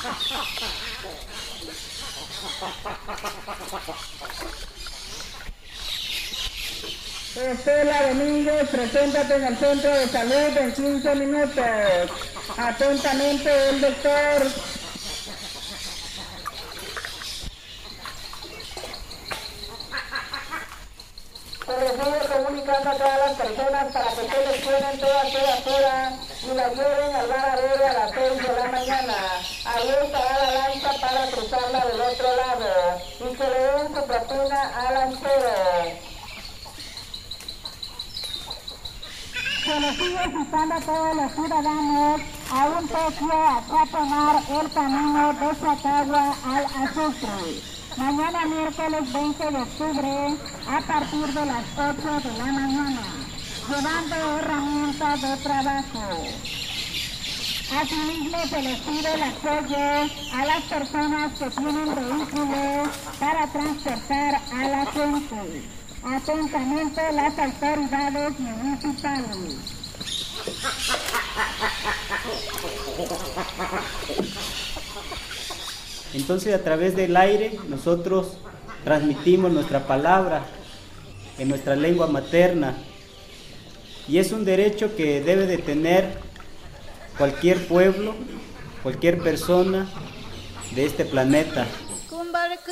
Estela Domínguez, preséntate en el centro de salud en 15 minutos. Atentamente el doctor. Se recibe comunicando a todas las personas para que se les puedan todas horas y las lleven al bar Verde a las 6 de la mañana. Ahí estará la lancha para cruzarla del otro lado y que le den su propina al lanchero. Se les sigue citando a todos los ciudadanos a un Tokio a tomar el camino de Sacagua al Azufre. Mañana miércoles 20 de octubre a partir de las 8 de la mañana, llevando herramientas de trabajo. Asimismo se les pide el apoyo a las personas que tienen vehículos para transportar a la gente. Atentamente las autoridades municipales. Entonces, a través del aire, nosotros transmitimos nuestra palabra en nuestra lengua materna. Y es un derecho que debe de tener cualquier pueblo, cualquier persona de este planeta.